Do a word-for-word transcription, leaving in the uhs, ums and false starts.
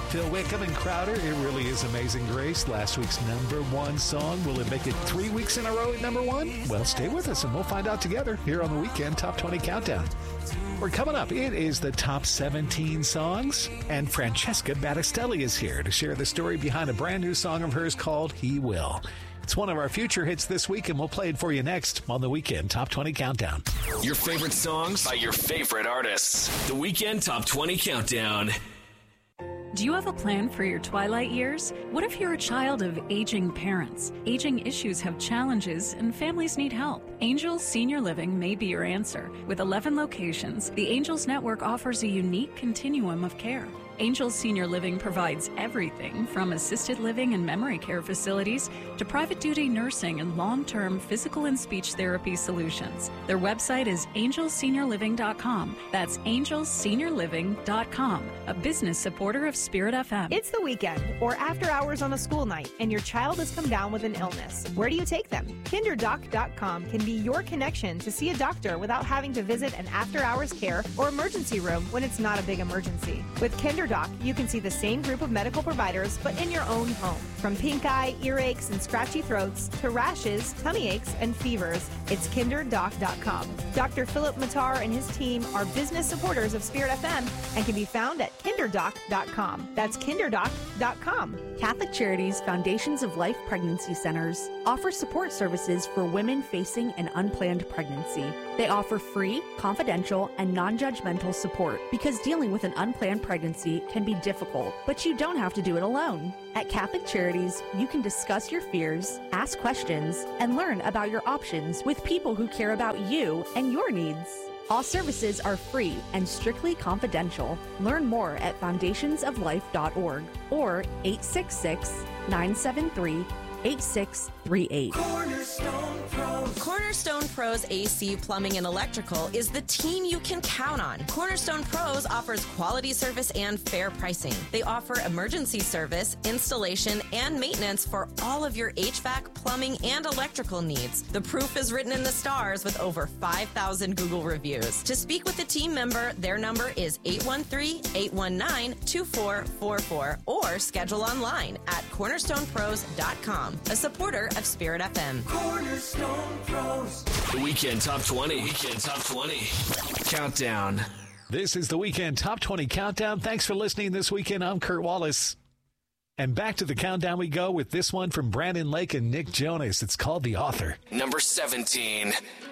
Phil Wickham and Crowder, It Really Is Amazing Grace, last week's number one song. Will it make it three weeks in a row at number one? Well, stay with us and we'll find out together here on the Weekend Top twenty Countdown. We're coming up. It is the top seventeen songs, and Francesca Battistelli is here to share the story behind a brand new song of hers called He Will. It's one of our future hits this week, and we'll play it for you next on the Weekend Top twenty Countdown. Your favorite songs by your favorite artists. The Weekend Top twenty Countdown. Do you have a plan for your twilight years? What if you're a child of aging parents? Aging issues have challenges and families need help. Angels Senior Living may be your answer. With eleven locations, the Angels Network offers a unique continuum of care. Angels Senior Living provides everything from assisted living and memory care facilities to private duty nursing and long-term physical and speech therapy solutions. Their website is angels senior living dot com. That's angels senior living dot com, a business supporter of Spirit F M. It's the weekend or after hours on a school night and your child has come down with an illness. Where do you take them? kinder doc dot com can be your connection to see a doctor without having to visit an after-hours care or emergency room when it's not a big emergency. With KinderDoc, you can see the same group of medical providers, but in your own home. From pink eye, earaches, and scratchy throats to rashes, tummy aches, and fevers, it's kinder doc dot com. Doctor Philip Matar and his team are business supporters of Spirit F M and can be found at kinder doc dot com. That's kinder doc dot com. Catholic Charities Foundations of Life Pregnancy Centers offer support services for women facing an unplanned pregnancy. They offer free, confidential, and non-judgmental support because dealing with an unplanned pregnancy can be difficult, but you don't have to do it alone. At Catholic Charities, you can discuss your fears, ask questions, and learn about your options with people who care about you and your needs. All services are free and strictly confidential. Learn more at foundations of life dot org or eight six six, nine seven three, eight six three eight. Cornerstone Pros. Cornerstone Pros A C Plumbing and Electrical is the team you can count on. Cornerstone Pros offers quality service and fair pricing. They offer emergency service, installation, and maintenance for all of your H V A C, plumbing, and electrical needs. The proof is written in the stars with over five thousand Google reviews. To speak with a team member, their number is eight one three, eight one nine, two four four four or schedule online at cornerstone pros dot com, a supporter of Spirit F M. Cornerstone Pros. The Weekend Top twenty. Weekend Top twenty. Countdown. This is the Weekend Top twenty Countdown. Thanks for listening this weekend. I'm Kurt Wallace. And back to the countdown we go with this one from Brandon Lake and Nick Jonas. It's called The Author. Number seventeen.